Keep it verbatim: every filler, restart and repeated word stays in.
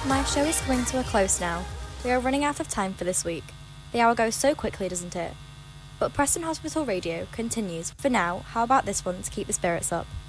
My show is coming to a close now. We are running out of time for this week. The hour goes so quickly, doesn't it? But Preston Hospital Radio continues. For now, how about this one to keep the spirits up?